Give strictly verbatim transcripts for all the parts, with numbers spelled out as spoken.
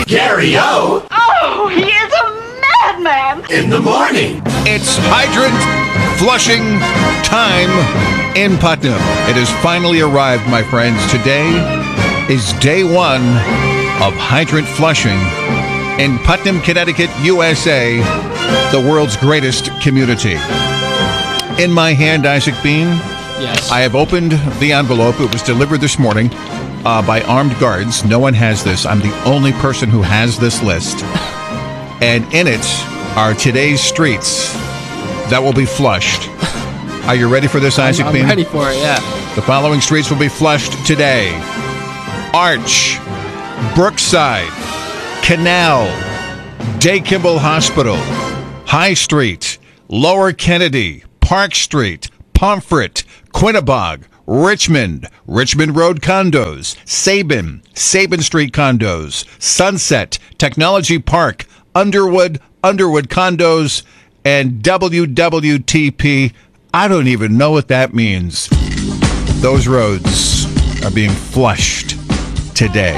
Gary-O! Oh, he is a madman! In the morning! It's hydrant flushing time in Putnam. It has finally arrived, my friends. Today is day one of hydrant flushing in Putnam, Connecticut, U S A, the world's greatest community. In my hand, Isaac Bean. Yes. I have opened the envelope. It was delivered this morning uh, by armed guards. No one has this. I'm the only person who has this list. And in it are today's streets that will be flushed. Are you ready for this, Isaac I'm, Bean? I'm ready for it, yeah. The following streets will be flushed today. Arch, Brookside, Canal, Day Kimball Hospital, High Street, Lower Kennedy, Park Street, Pomfret, Quinnebog, Richmond, Richmond Road Condos, Sabin, Sabin Street Condos, Sunset, Technology Park, Underwood, Underwood Condos, and W W T P. I don't even know what that means. Those roads are being flushed today.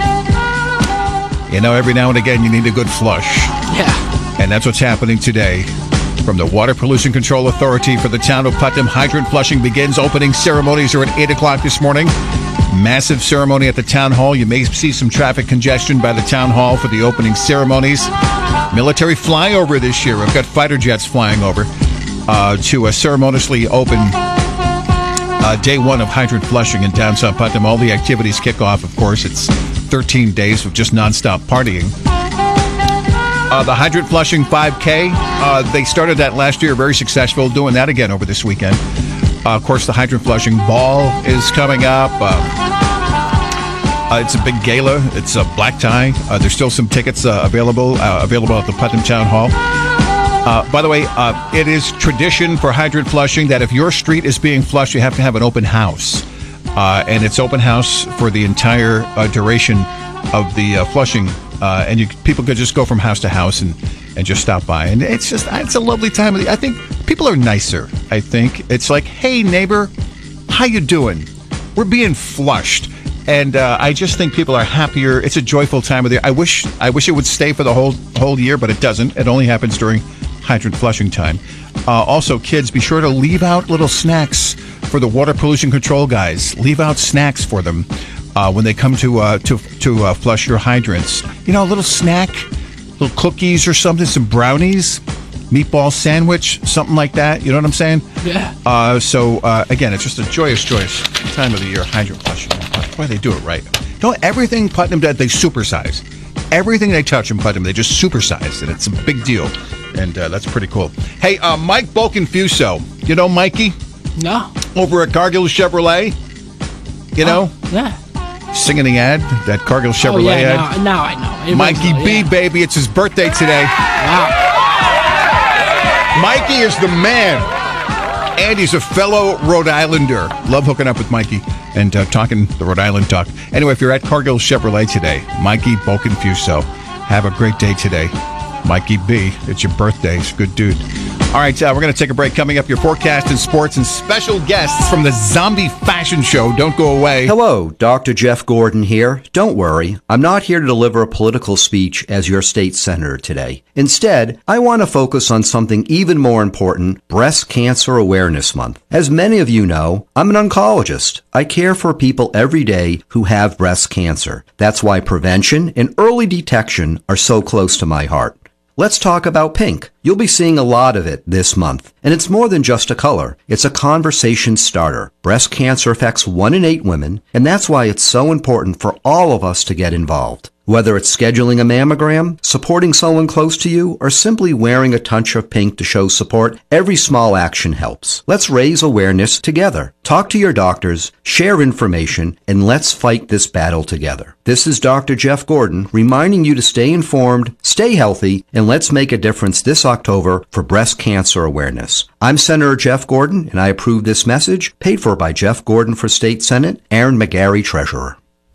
You know, every now and again you need a good flush. Yeah. And that's what's happening today. From the Water Pollution Control Authority for the town of Putnam, hydrant flushing begins. Opening ceremonies are at eight o'clock this morning. Massive ceremony at the town hall. You may see some traffic congestion by the town hall for the opening ceremonies. Military flyover this year. We've got fighter jets flying over uh, to uh, ceremoniously open uh, day one of hydrant flushing in downtown Putnam. All the activities kick off, of course. It's thirteen days of just nonstop partying. Uh, the hydrant flushing five K, uh, they started that last year, very successful, doing that again over this weekend. Uh, of course, the hydrant flushing ball is coming up. Uh, uh, it's a big gala. It's a black tie. Uh, there's still some tickets uh, available uh, available at the Putnam Town Hall. Uh, by the way, uh, it is tradition for hydrant flushing that if your street is being flushed, you have to have an open house. Uh, and it's open house for the entire uh, duration of the uh, flushing. Uh, and you, people could just go from house to house and, and just stop by. And it's just, it's a lovely time of the, I think people are nicer, I think. It's like, hey, neighbor, how you doing? We're being flushed. And uh, I just think people are happier. It's a joyful time of the year. I wish, I wish it would stay for the whole whole year, but it doesn't. It only happens during hydrant flushing time. Uh, also, kids, be sure to leave out little snacks for the water pollution control guys. Leave out snacks for them. Uh, when they come to uh, to to uh, flush your hydrants, you know, a little snack, little cookies or something, some brownies, meatball sandwich, something like that. You know what I'm saying? Yeah. Uh, so uh, again, it's just a joyous, joyous time of the year. Hydrant flushing. Why they do it right? You know, everything Putnam does, they supersize. Everything they touch in Putnam, they just supersize, and it's a big deal. And uh, that's pretty cool. Hey, uh, Mike Bokenfuso, you know Mikey? No. Over at Cargill Chevrolet. You know? Oh, yeah. Singing the ad, that Cargill Chevrolet oh, yeah, ad. Now, now I know. It Mikey was, uh, B, yeah. baby. It's his birthday today. Wow. Mikey is the man. And he's a fellow Rhode Islander. Love hooking up with Mikey and uh, talking the Rhode Island talk. Anyway, if you're at Cargill Chevrolet today, Mikey Bokenfuso, have a great day today. Mikey B, it's your birthday. It's a good dude. All right, uh, we're going to take a break. Coming up, your forecast and sports and special guests from the Zombie Fashion Show. Don't go away. Hello, Doctor Jeff Gordon here. Don't worry, I'm not here to deliver a political speech as your state senator today. Instead, I want to focus on something even more important, Breast Cancer Awareness Month. As many of you know, I'm an oncologist. I care for people every day who have breast cancer. That's why prevention and early detection are so close to my heart. Let's talk about pink. You'll be seeing a lot of it this month. And it's more than just a color. It's a conversation starter. Breast cancer affects one in eight women, and that's why it's so important for all of us to get involved. Whether it's scheduling a mammogram, supporting someone close to you, or simply wearing a touch of pink to show support, every small action helps. Let's raise awareness together. Talk to your doctors, share information, and let's fight this battle together. This is Doctor Jeff Gordon reminding you to stay informed, stay healthy, and let's make a difference this October for breast cancer awareness. I'm Senator Jeff Gordon, and I approve this message, paid for by Jeff Gordon for State Senate, Aaron McGarry, Treasurer.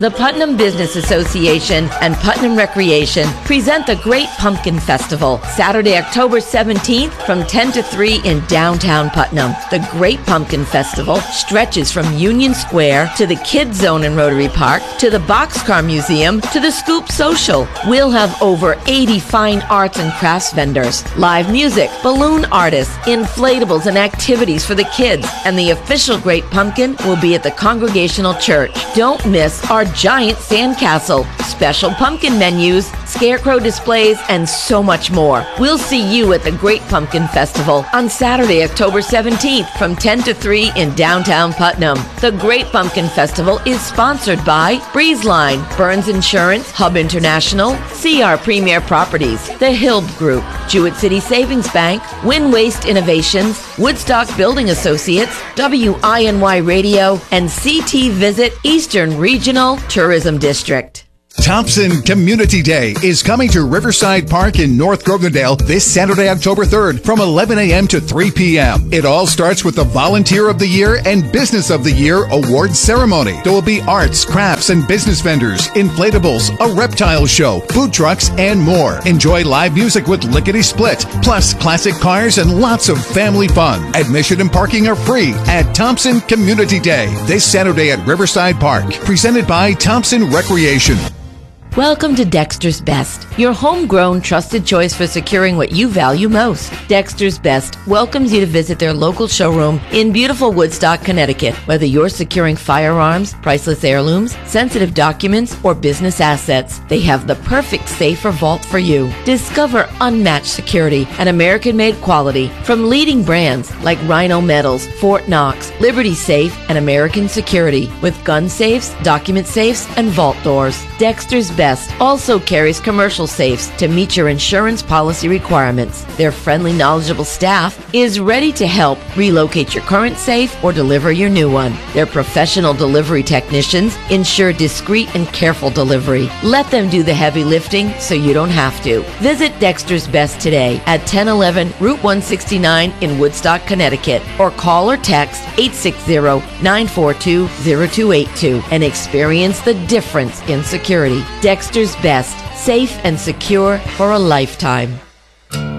The Putnam Business Association and Putnam Recreation present the Great Pumpkin Festival, Saturday, October seventeenth from ten to three in downtown Putnam. The Great Pumpkin Festival stretches from Union Square to the Kids Zone in Rotary Park to the Boxcar Museum to the Scoop Social. We'll have over eighty fine arts and crafts vendors, live music, balloon artists, inflatables and activities for the kids, and the official Great Pumpkin will be at the Congregational Church. Don't miss our giant sandcastle, special pumpkin menus, scarecrow displays, and so much more. We'll see you at the Great Pumpkin Festival on Saturday, October seventeenth from ten to three in downtown Putnam. The Great Pumpkin Festival is sponsored by BreezeLine, Burns Insurance, Hub International, C R Premier Properties, The Hill Group, Jewett City Savings Bank, Win Waste Innovations, Woodstock Building Associates, W I N Y Radio, and C T Visit Eastern Regional Tourism District. Thompson Community Day is coming to Riverside Park in North Groganedale this Saturday, October third from eleven a.m. to three p.m. It all starts with the Volunteer of the Year and Business of the Year award ceremony. There will be arts, crafts, and business vendors, inflatables, a reptile show, food trucks, and more. Enjoy live music with Lickety Split, plus classic cars and lots of family fun. Admission and parking are free at Thompson Community Day this Saturday at Riverside Park. Presented by Thompson Recreation. Welcome to Dexter's Best, your homegrown trusted choice for securing what you value most. Dexter's Best welcomes you to visit their local showroom in beautiful Woodstock, Connecticut. Whether you're securing firearms, priceless heirlooms, sensitive documents, or business assets, they have the perfect safe or vault for you. Discover unmatched security and American-made quality from leading brands like Rhino Metals, Fort Knox, Liberty Safe, and American Security, with gun safes, document safes, and vault doors. Dexter's Best also carries commercial safes to meet your insurance policy requirements. Their friendly, knowledgeable staff is ready to help relocate your current safe or deliver your new one. Their professional delivery technicians ensure discreet and careful delivery. Let them do the heavy lifting so you don't have to. Visit Dexter's Best today at ten eleven Route one sixty-nine in Woodstock, Connecticut, or call or text eight six zero, nine four two, zero two eight two and experience the difference in security. Dexter's Best, safe and secure for a lifetime.